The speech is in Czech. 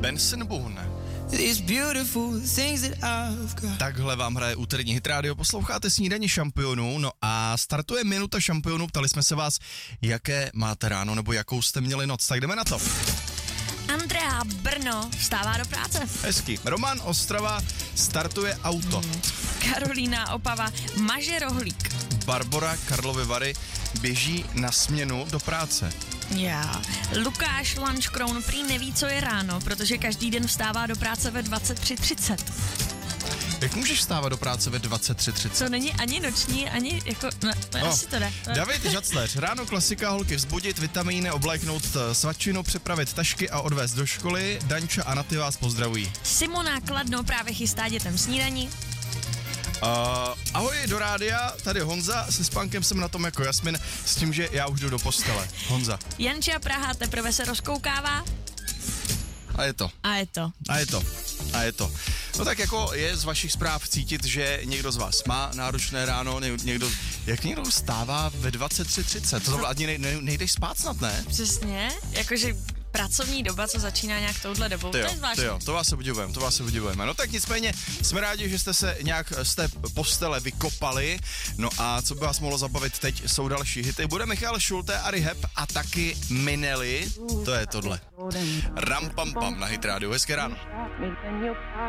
Benson Boone. Takhle vám hraje úterní Hit Radio, posloucháte Snídaní šampionů, no a startuje Minuta šampionů, ptali jsme se vás, jaké máte ráno, nebo jakou jste měli noc, tak jdeme na to. Andrea Brno vstává do práce. Hezky. Roman Ostrava, startuje auto. Karolína Opava maže rohlík. Barbora Karlovy Vary běží na směnu do práce. Já. Lukáš Lanškroun prý neví, co je ráno, protože každý den vstává do práce ve 23:30. Jak můžeš vstávat do práce ve 23:30? To není ani noční, ani jako, asi to jde. David Žacleř, ráno klasika, holky vzbudit, vitamíny, obléknout svačinu, přepravit tašky a odvést do školy. Danča a Naty vás pozdravují. Simona Kladno právě chystá dětem snídaní. Ahoj do rádia, tady Honza, se spánkem jsem na tom jako Jasmin, s tím, že já už jdu do postele. Honza. Janča Praha teprve se rozkoukává. A je to. No tak jako je z vašich zpráv cítit, že někdo z vás má náročné ráno, někdo vstává ve 23:30, to ani nejdeš spát snad, ne? Přesně, jakože pracovní doba, co začíná nějak touhle dobou, to je zvláštní. To vás se podivujeme. No tak nicméně jsme rádi, že jste se nějak z té postele vykopali, no a co by vás mohlo zabavit teď, jsou další hity. Bude Michal Schulte a Rehab a taky Minelli, to je tohle. Ram pam pam na Hit Radio, hezké ráno.